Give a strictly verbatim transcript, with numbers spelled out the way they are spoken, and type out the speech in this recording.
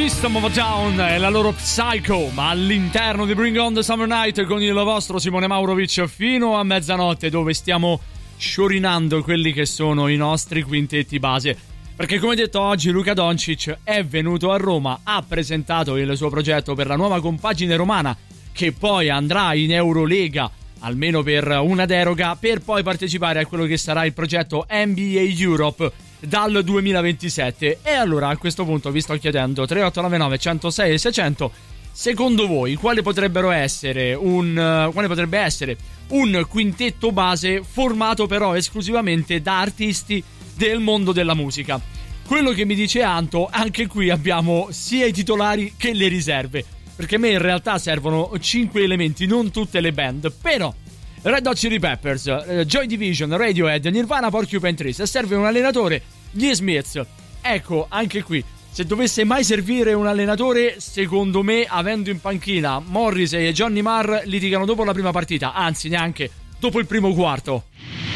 System of a Down e la loro Psycho, ma all'interno di Bring On the Summer Night con il vostro Simone Maurovic fino a mezzanotte, dove stiamo sciorinando quelli che sono i nostri quintetti base. Perché come detto, oggi Luka Doncic è venuto a Roma, ha presentato il suo progetto per la nuova compagine romana, che poi andrà in Eurolega, almeno per una deroga, per poi partecipare a quello che sarà il progetto N B A Europe dal duemilaventisette. E allora a questo punto vi sto chiedendo, tre otto nove nove uno zero sei seicento, secondo voi quale potrebbero essere un uh, quale potrebbe essere un quintetto base formato però esclusivamente da artisti del mondo della musica? Quello che mi dice Anto, anche qui abbiamo sia i titolari che le riserve, perché a me in realtà servono cinque elementi, non tutte le band. Però Red Hot Chili Peppers, uh, Joy Division, Radiohead, Nirvana, Porcupine Tree, se serve un allenatore, gli Smiths. Ecco, anche qui, se dovesse mai servire un allenatore, secondo me, avendo in panchina Morrissey e Johnny Marr, litigano dopo la prima partita, anzi neanche dopo il primo quarto.